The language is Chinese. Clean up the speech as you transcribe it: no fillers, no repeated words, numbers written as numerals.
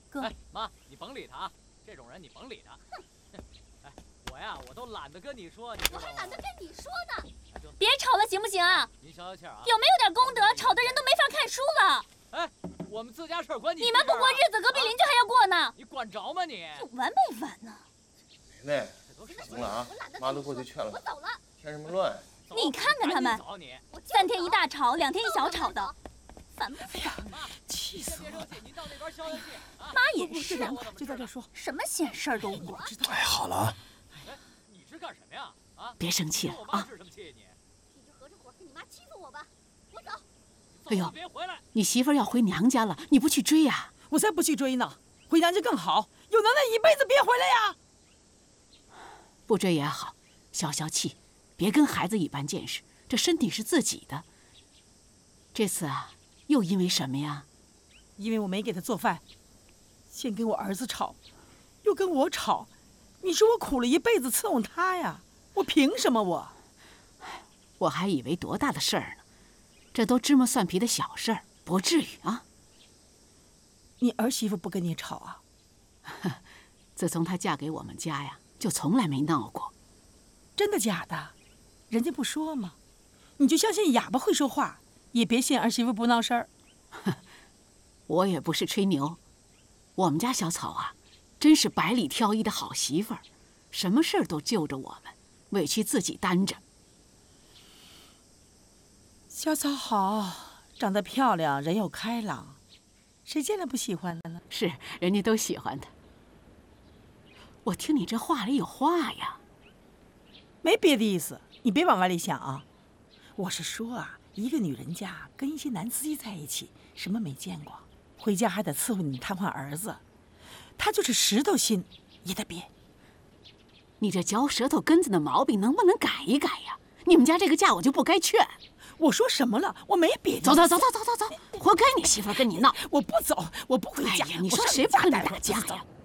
哥。 哎，妈，你甭理他啊，这种人你甭理他。哎，我都懒得跟你说，你知道吗？ 我还懒得跟你说呢。 别吵了，行不行啊？ 您消消气啊。 有没有点功德？吵的人都没法看书了。 哎，我们自家事儿关你。 你们不过日子，隔壁邻居还要过呢。 你管着吗你？ 有完没完呢？ 奶奶，行了啊，妈都过去劝了。 我走了。 添什么乱？ 你看看他们，3天一大吵，2天一小吵的，烦不烦？ 气死我了！您到那边消消气。 妈也是， 就在这说， 什么闲事儿都管。 哎，好了啊。 哎，你是干什么呀？啊！ 别生气了啊！ 是什么气你？ 你就合着伙跟你妈欺负我吧。我走。 哎呦， 别回来！ 你媳妇要回娘家了，你不去追呀？ 我才不去追呢，回娘家更好，有能耐一辈子别回来呀。 不追也好，消消气，别跟孩子一般见识。这身体是自己的。这次啊，又因为什么呀？ 因为我没给他做饭，先跟我儿子吵，又跟我吵，你说我苦了一辈子伺候他呀，我凭什么我？ 我还以为多大的事儿呢，这都芝麻蒜皮的小事儿，不至于啊。 你儿媳妇不跟你吵啊？ 自从她嫁给我们家呀，就从来没闹过。 真的假的？人家不说吗？你就相信哑巴会说话，也别信儿媳妇不闹事儿。 我也不是吹牛，我们家小草啊，真是百里挑一的好媳妇儿，什么事儿都救着我们，委屈自己担着。 小草好，长得漂亮，人又开朗，谁见了不喜欢的呢？ 是，人家都喜欢她。我听你这话里有话呀。 没别的意思，你别往歪里想啊。我是说啊，一个女人家跟一些男司机在一起，什么没见过，回家还得伺候你瘫痪儿子，他就是石头心也得憋。 你这嚼舌头根子的毛病能不能改一改呀？你们家这个嫁我就不该劝。 我说什么了？我没别的。 走，活该你媳妇跟你闹。 我不走，我不回家。 哎呀，你说谁不跟你打架呀？